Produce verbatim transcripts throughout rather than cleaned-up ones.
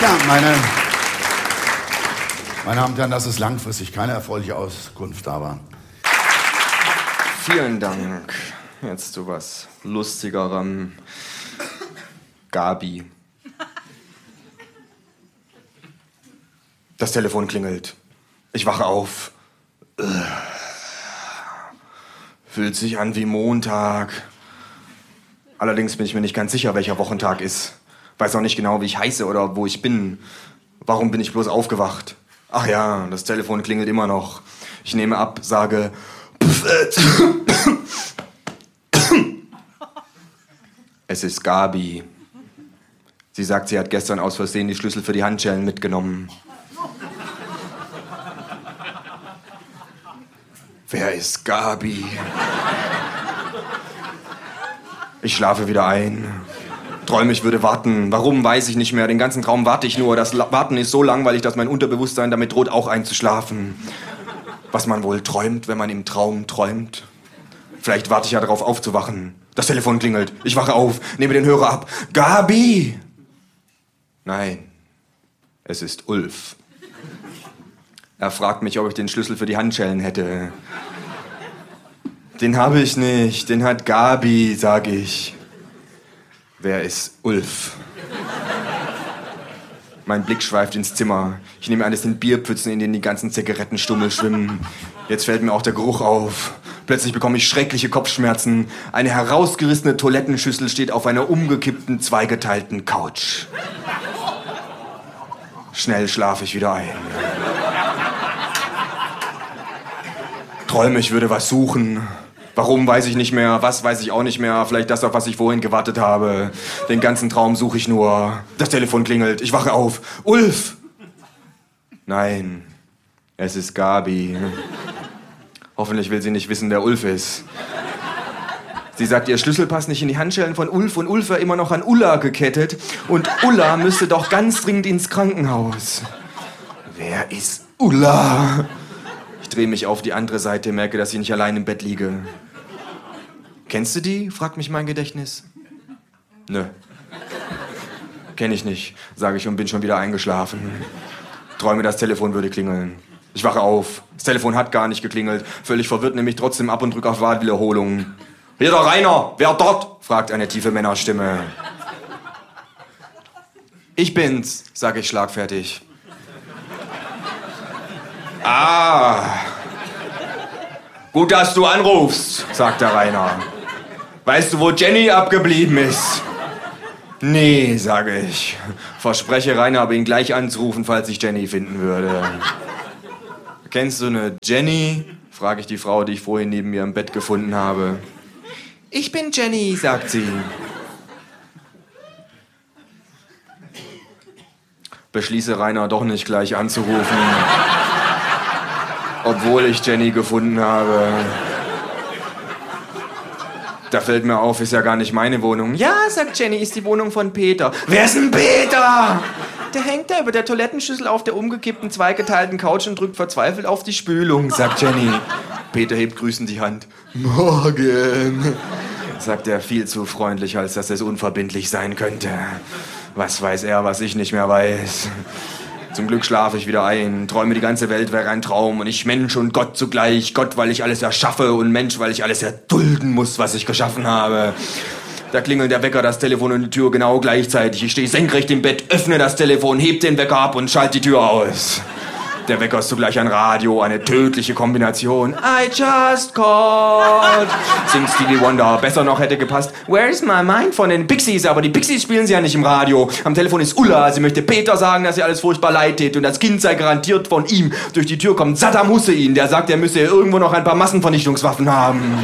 Ja, meine, meine Damen und Herren, das ist langfristig keine erfreuliche Auskunft, aber... Vielen Dank. Jetzt zu was Lustigerem. Gabi. Das Telefon klingelt. Ich wache auf. Fühlt sich an wie Montag. Allerdings bin ich mir nicht ganz sicher, welcher Wochentag ist. Weiß auch nicht genau, wie ich heiße oder wo ich bin. Warum bin ich bloß aufgewacht? Ach ja, das Telefon klingelt immer noch. Ich nehme ab, sage... Es ist Gabi. Sie sagt, sie hat gestern aus Versehen die Schlüssel für die Handschellen mitgenommen. Wer ist Gabi? Ich schlafe wieder ein. Träume, ich würde warten. Warum, weiß ich nicht mehr. Den ganzen Traum warte ich nur. Das Warten ist so langweilig, dass mein Unterbewusstsein damit droht, auch einzuschlafen. Was man wohl träumt, wenn man im Traum träumt. Vielleicht warte ich ja darauf, aufzuwachen. Das Telefon klingelt. Ich wache auf, nehme den Hörer ab. Gabi! Nein, es ist Ulf. Er fragt mich, ob ich den Schlüssel für die Handschellen hätte. Den habe ich nicht, den hat Gabi, sag ich. Wer ist Ulf? Mein Blick schweift ins Zimmer. Ich nehme an, es sind Bierpfützen, in denen die ganzen Zigarettenstummel schwimmen. Jetzt fällt mir auch der Geruch auf. Plötzlich bekomme ich schreckliche Kopfschmerzen. Eine herausgerissene Toilettenschüssel steht auf einer umgekippten, zweigeteilten Couch. Schnell schlafe ich wieder ein. Träume, ich würde was suchen. Warum, weiß ich nicht mehr. Was, weiß ich auch nicht mehr. Vielleicht das, auf was ich vorhin gewartet habe. Den ganzen Traum suche ich nur. Das Telefon klingelt. Ich wache auf. Ulf! Nein, es ist Gabi. Hoffentlich will sie nicht wissen, wer Ulf ist. Sie sagt, ihr Schlüssel passt nicht in die Handschellen von Ulf und Ulf war immer noch an Ulla gekettet. Und Ulla müsste doch ganz dringend ins Krankenhaus. Wer ist Ulla? Ich drehe mich auf die andere Seite, merke, dass ich nicht allein im Bett liege. Kennst du die? Fragt mich mein Gedächtnis. Nö. Kenn ich nicht, sage ich und bin schon wieder eingeschlafen. Träume, das Telefon würde klingeln. Ich wache auf. Das Telefon hat gar nicht geklingelt. Völlig verwirrt nehme ich trotzdem ab und drücke auf Wahlwiederholung. Hier der Rainer, wer dort? Fragt eine tiefe Männerstimme. Ich bin's, sage ich schlagfertig. Ah, gut, dass du anrufst, sagt der Rainer. Weißt du, wo Jenny abgeblieben ist? Nee, sage ich. Verspreche Rainer, aber ihn gleich anzurufen, falls ich Jenny finden würde. Kennst du eine Jenny? Frage ich die Frau, die ich vorhin neben mir im Bett gefunden habe. Ich bin Jenny, sagt sie. Beschließe Rainer doch nicht gleich anzurufen, obwohl ich Jenny gefunden habe. Da fällt mir auf, ist ja gar nicht meine Wohnung. Ja, sagt Jenny, ist die Wohnung von Peter. Wer ist denn Peter? Der hängt da über der Toilettenschüssel auf der umgekippten, zweigeteilten Couch und drückt verzweifelt auf die Spülung, sagt Jenny. Peter hebt grüßend die Hand. Morgen, sagt er viel zu freundlich, als dass es unverbindlich sein könnte. Was weiß er, was ich nicht mehr weiß. Zum Glück schlafe ich wieder ein, träume, die ganze Welt wäre ein Traum und ich Mensch und Gott zugleich. Gott, weil ich alles erschaffe und Mensch, weil ich alles erdulden muss, was ich geschaffen habe. Da klingelt der Wecker, das Telefon und die Tür genau gleichzeitig. Ich stehe senkrecht im Bett, öffne das Telefon, heb den Wecker ab und schalte die Tür aus. Der Wecker ist zugleich ein Radio, eine tödliche Kombination. I just called, singt Stevie Wonder. Besser noch hätte gepasst, Where's my mind von den Pixies. Aber die Pixies spielen sie ja nicht im Radio. Am Telefon ist Ulla, sie möchte Peter sagen, dass ihr alles furchtbar leid tät. Und das Kind sei garantiert von ihm. Durch die Tür kommt Saddam Hussein, der sagt, er müsse irgendwo noch ein paar Massenvernichtungswaffen haben.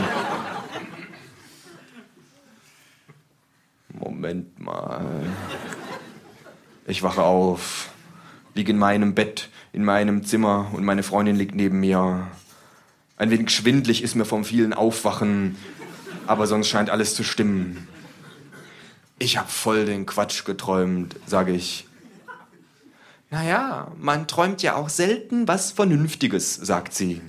Moment mal. Ich wache auf, liege in meinem Bett, in meinem Zimmer und meine Freundin liegt neben mir. Ein wenig schwindlig ist mir vom vielen Aufwachen, aber sonst scheint alles zu stimmen. Ich hab voll den Quatsch geträumt, sage ich. Naja, man träumt ja auch selten was Vernünftiges, sagt sie.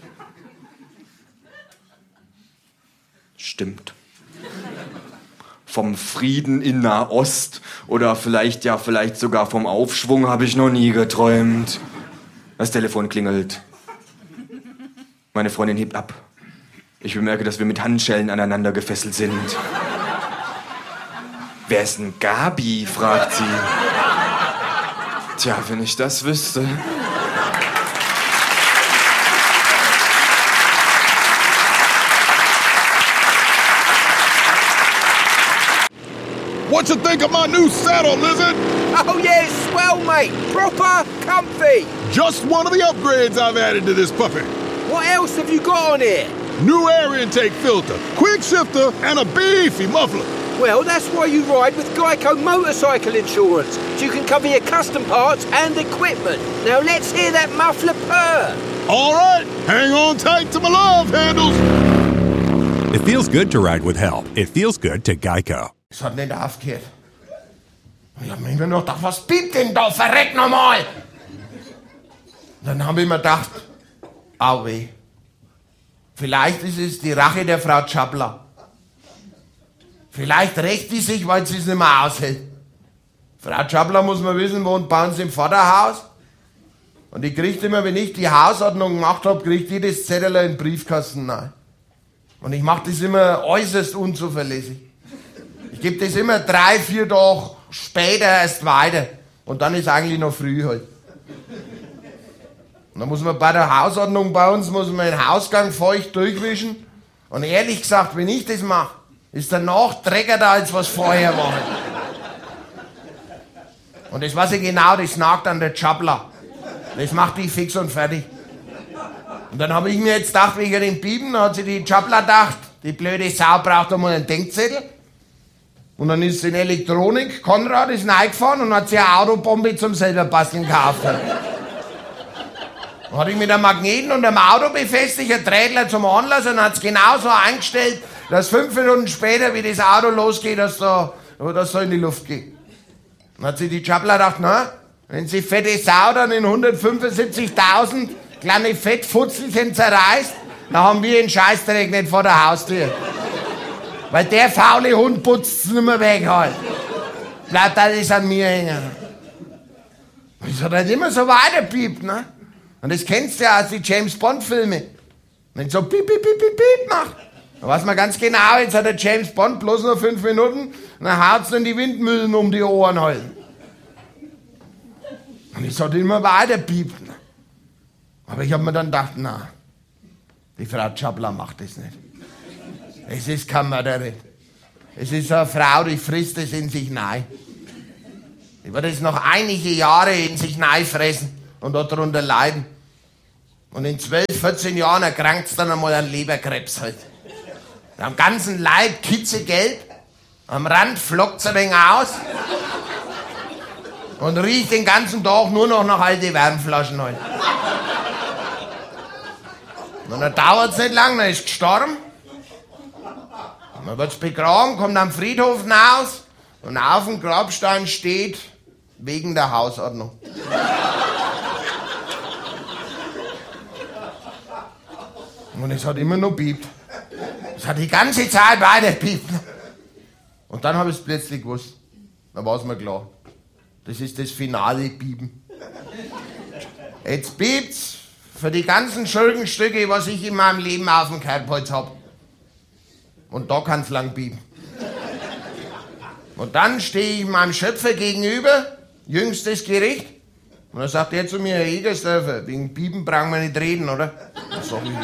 Stimmt. vom Frieden in Nahost oder vielleicht, ja, vielleicht sogar vom Aufschwung habe ich noch nie geträumt. Das Telefon klingelt. Meine Freundin hebt ab. Ich bemerke, dass wir mit Handschellen aneinander gefesselt sind. Wer ist denn Gabi? Fragt sie. Tja, wenn ich das wüsste. What you think of my new saddle, Lizard? Oh yeah, it's swell, mate. Proper comfy. Just one of the upgrades I've added to this puppy. What else have you got on here? New air intake filter, quick shifter, and a beefy muffler. Well, that's why you ride with Geico Motorcycle Insurance, so you can cover your custom parts and equipment. Now let's hear that muffler purr. All right, hang on tight to my love handles. It feels good to ride with help. It feels good to Geico. Es hat nicht aufgehört. Ich hab mir immer noch gedacht, was piept denn da? Verreck nochmal! Dann habe ich mir gedacht, au weh. Vielleicht ist es die Rache der Frau Tschabler. Vielleicht rächt die sich, weil sie es nicht mehr aushält. Frau Tschabler, muss man wissen, wohnt bei uns im Vaterhaus. Und die kriegt immer, wenn ich die Hausordnung gemacht habe, kriegt jedes Zettel in den Briefkasten rein. Und ich mache das immer äußerst unzuverlässig. Ich gebe das immer drei, vier Tage später erst weiter. Und dann ist eigentlich noch früh halt. Und dann muss man bei der Hausordnung bei uns, muss man den Hausgang feucht durchwischen. Und ehrlich gesagt, wenn ich das mache, ist danach dreckiger, als was vorher war. Und das weiß ich genau, das nagt an der Tschabler. Das macht die fix und fertig. Und dann habe ich mir jetzt gedacht, wegen den Bieben, hat sich die Tschabler gedacht, die blöde Sau braucht einmal einen Denkzettel. Und dann ist in Elektronik, Konrad ist reingefahren und hat sich eine Autobombe zum selber basteln gekauft. Dann hat ich mit einem Magneten und einem Auto befestigt, ein Drähtler zum Anlass und hat es genauso eingestellt, dass fünf Minuten später, wie das Auto losgeht, dass da, dass da in die Luft geht. Dann hat sich die Tschabler gedacht, na, wenn sie fette Sau dann in hundertfünfundsiebzigtausend kleine Fettfutzelchen zerreißt, dann haben wir den Scheißdreck nicht vor der Haustür. Weil der faule Hund putzt es nicht mehr weg halt. Bleibt alles an mir hängen. Das hat halt immer so weiterpiept, ne? Und das kennst du ja aus den James-Bond-Filmen. Wenn so piep, piep, piep, piep, piep macht, dann weiß man ganz genau, jetzt hat der James Bond bloß noch fünf Minuten und dann haut's dann die Windmühlen um die Ohren halten. Und es hat immer weiterpiept. Ne? Aber ich hab mir dann gedacht, na, die Frau Tschabler macht das nicht. Es ist keine Mörderin. Es ist so eine Frau, die frisst es in sich rein. Die wird es noch einige Jahre in sich fressen und darunter leiden. Und in zwölf, vierzehn Jahren erkrankt es dann einmal an Leberkrebs halt. Am ganzen Leib kitzegelb, am Rand flockt es ein wenig aus und riecht den ganzen Tag nur noch nach alten Wärmflaschen halt. Und dann dauert es nicht lang, dann ist gestorben. Und dann wird es begraben, kommt am Friedhof raus und auf dem Grabstein steht, wegen der Hausordnung. Und es hat immer noch piept. Es hat die ganze Zeit weiter piept. Und dann habe ich es plötzlich gewusst. Dann war es mir klar. Das ist das finale Piepen. Jetzt piept's für die ganzen Schurkenstücke, was ich in meinem Leben auf dem Kerbholz habe. Und da kann's lang piepen. Und dann stehe ich meinem Schöpfer gegenüber, jüngstes Gericht. Und dann sagt er zu mir, Herr Egersdörfer, wegen Piepen brauchen wir nicht reden, oder? Dann sag ich,